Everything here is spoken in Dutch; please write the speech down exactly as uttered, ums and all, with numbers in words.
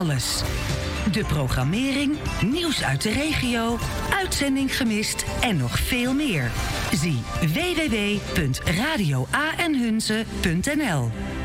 alles. De programmering, nieuws uit de regio, uitzending gemist en nog veel meer. Zie w w w punt radio a n hunze punt n l.